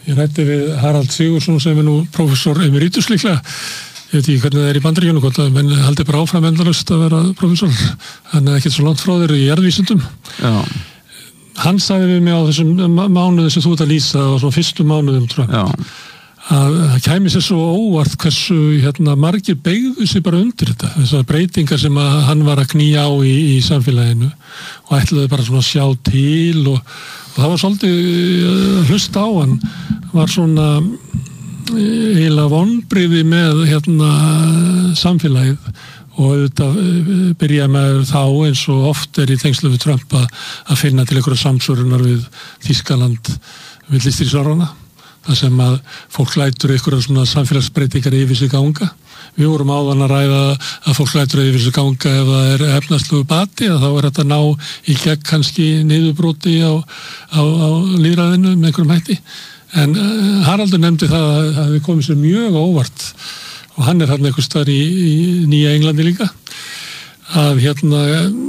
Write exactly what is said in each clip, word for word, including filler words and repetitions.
Ég ræddi við Harald Sigurðsson sem er nú prófessor emeritus líklega. Ég veit ekki hvernig það er í Bandaríkjunum, hvort að menn haldi bara áfram endalaust að vera prófessor. Hann er ekkert svo langt frá þér í jarðvísindum. Já. Hann sagði við mig á þessum mánuðum sem þú ert að lýsa á svona fyrstu mánuðum Trump. Já. Að það kæmi sér svo óvart hversu hérna, margir beygðu sig bara undir þetta. Þessar breytingar sem að hann var að knýja á í, í samfélaginu og ætlaði bara svona að sjá til og, og það var svolítið hlust á hann. Var svona eiginlega vonbrigði með hérna, samfélagið og auðvitað byrja með þá eins og oft er í tengslu við Trump að, að finna til einhverja samsvörunar við Þýskaland villistríðsárana. Það sem að fólk lætur einhverja svona samfélagsbreytingar yfir sig ganga. Við vorum áðan að ræða að fólk lætur yfir sig ganga ef það er efnahagslegu bati, að þá er þetta ná í gegn kannski niðurbroti á, á, á lýðræðinu með einhverjum hætti. En uh, Haraldur nefndi það að það hefði komið sér mjög óvart og hann er hann einhvers staðar í, í Nýja Englandi líka að hérna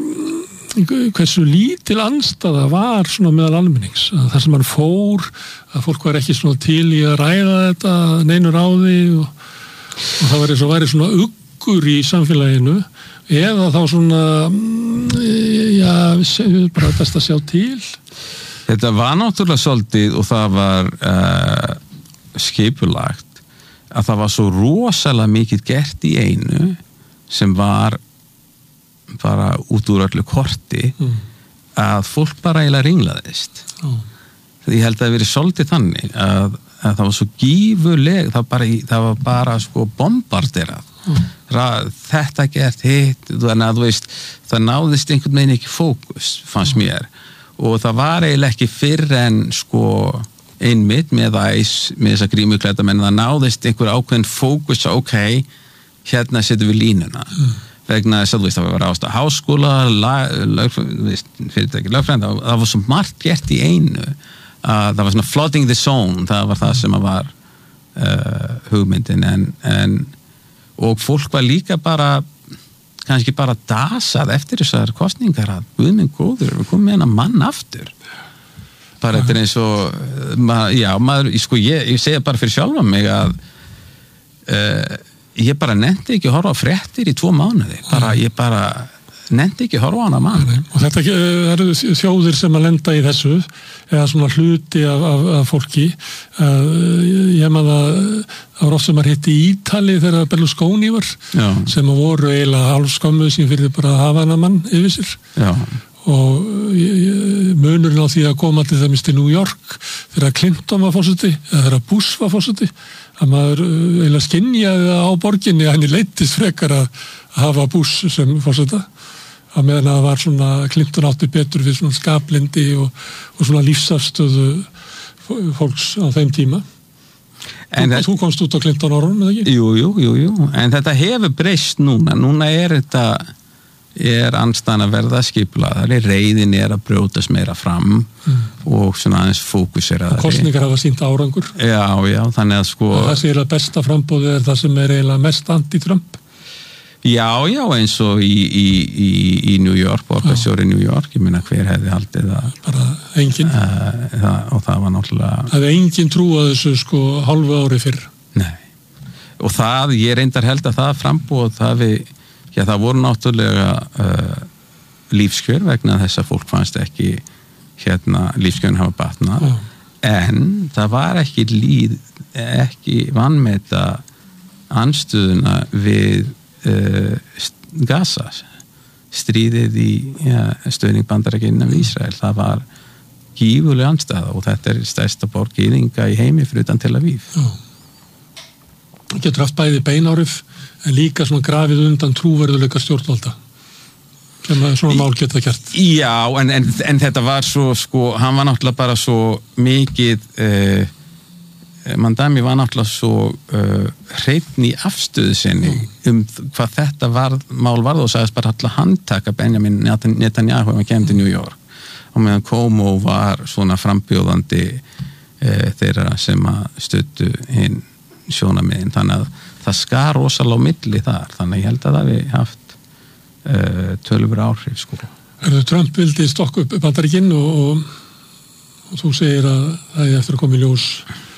hversu lítil andstaða var svona meðal almennings að þar sem hann fór að fólk var ekki svona til í að ræða þetta neinu ráði og, og það var eins og væri svona uggur í samfélaginu eða þá svona já, bara best að sjá til. Þetta var náttúrulega svolítið og það var uh, skipulagt að það var svo rosalega mikið gert í einu sem var bara út úr öllu korti mm. að fólk bara eiginlega ringlaðist. Oh. Ég held að það verið svolítið þannig að, að það var svo gífurleg, það, bara, það var bara sko bombarderað. Mm. Þetta gert hitt, þannig að þú veist, það náðist einhvern veginn ekki fókus, fannst mm. mér. Og það var eiginlega ekki fyrr en sko einmitt með æs, með þessa grímuklædda menn, það náðist einhver ákveðin fókus að ok, hérna setjum við línuna. Mm. Vegna þess að þú veist, það var ástæða háskóla, lög, fyrirtæki, lögfræðin, það, það var svo margt gert í einu. Uh, það var svona flooding the zone, það var það sem var uh, hugmyndin. En, en, og fólk var líka bara, kannski bara dasað eftir þessar kostningar að Guð minn góður, við komum með hennar mann aftur. Bara þetta er eins og, mað, já, maður, sko, ég, ég segja bara fyrir sjálfa mig að uh, ég bara nefndi ekki að horfa á fréttir í tvo mánuði, bara, ég bara nefndi ekki að horfa á hana mann. Og þetta eru þjóðir sem að lenda í þessu, eða svona hluti af, af, af fólki. Ég maður að það var oft sem að hitti í Ítali þegar Berlusconi var, Já. Sem að voru eiginlega hálfskömmuð sem fyrir bara að hafa hana mann yfir sér. Já. Og munurinn á því að koma til þess til New York þegar Clinton var fórseti eða þegar Bush var fórseti að maður eiginlega skynjaði á borginni að henni leittist frekar að hafa Bush sem fórseta að meðan að var svona Clinton átti betur við svona skaplindi og, og svona lífsafstöðu fólks á þeim tíma. En þú, þú komst út á Clinton árunum, eða ekki? Jú, jú, jú, jú, en þetta hefur breyst núna, núna er þetta er andstæðan að verða skipulaðari, reiðin er að brjótast meira fram mm. og svona aðeins fókuseraðari. Kostningar hafa sýnt árangur. Já, já, þannig að sko... Og það sé að besta frambóðið er það sem er eiginlega mest anti-Trump. Já, já, eins og í, í, í, í New York, borgarstjóri New York, ég minna hver hefði haldið það. Bara engin. Uh, það, og það var náttúrulega... Það hefði engin trú að þessu sko hálfu ári fyrr. Nei. Og það, ég reyndar held að það frambóð, það við... Já, það voru náttúrulega uh, lífskjör vegna þess að fólk fannst ekki hérna lífskjörn hafa batnað mm. en það var ekki líð, ekki vanmeta andstöðuna við uh, Gaza stríðið í ja, stöðning Bandaríkjanna við Ísrael, það var gífurleg andstæða og þetta er stærsta borg gyðinga í heimi fyrir utan Tel Aviv. Já. Getur haft bæði beinárif en líka svona grafið undan trúverðuleika stjórnvalda sem svona mál geta gert. Já, en, en, en þetta var svo, sko, hann var náttúrulega bara svo mikið eh, Mandami var náttúrulega svo uh, hreinn í afstöðu sinni mm. um hvað þetta var, mál varð og sagðist bara alltaf handtaka Benjamin Netanyahu ef hann kemur til New York og meðan Cuomo var svona frambjóðandi eh, þeirra sem að stöddu hinn sjónamiðin, þannig að það skar rosalega á milli þar, þannig að ég held að það við haft uh, tölvur áhrif sko. Erðu Trump vildi stokka upp Bandaríkin og, og, og þú segir að það er eftir að koma í ljós